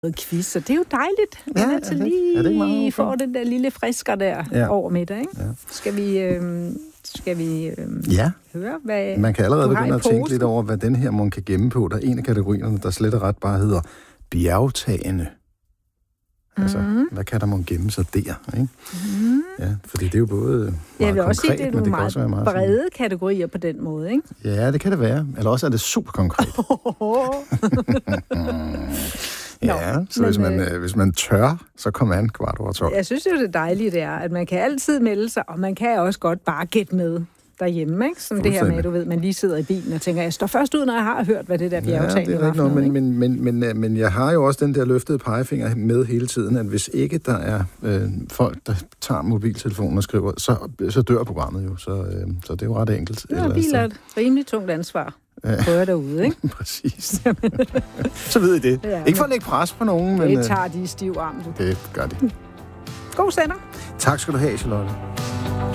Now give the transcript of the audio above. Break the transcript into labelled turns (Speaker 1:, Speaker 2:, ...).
Speaker 1: quiz, så det er jo dejligt. Man altid lige får den der lille frisker der over middag, ikke? Ja. Skal vi høre, hvad
Speaker 2: man kan allerede begynde at tænke
Speaker 1: posen?
Speaker 2: lidt over, hvad den her mon kan gemme på. Der er en af kategorierne, der slet og ret bare hedder bjergtagende. Altså, hvad kan der mon gemme sig der, ikke? Mm-hmm. Ja, fordi det er jo både meget
Speaker 1: jeg vil også
Speaker 2: konkret,
Speaker 1: sige, det er nogle meget brede kategorier på den måde, ikke?
Speaker 2: Ja, det kan det være. Eller også er det super konkret. Ja, så hvis man tør, så kommer an 12:15.
Speaker 1: Jeg synes jo, det dejlige det er, at man kan altid melde sig, og man kan også godt bare gætte med derhjemme, ikke? Som det her med, du ved, man lige sidder i bilen og tænker, jeg står først ud, når jeg har hørt, hvad det der bjergtagende var for noget. Men
Speaker 2: jeg har jo også den der løftede pegefinger med hele tiden, at hvis ikke der er folk, der tager mobiltelefonen og skriver, så dør programmet jo. Så det er jo ret enkelt.
Speaker 1: Det er biler et rimelig tungt ansvar. Prøver derude, ikke?
Speaker 2: Præcis. Så ved I det. Ja, ikke for at lægge pres på nogen, men...
Speaker 1: Det tager de i stiv arm.
Speaker 2: Det gør de.
Speaker 1: God sender.
Speaker 2: Tak skal du have, Charlotte.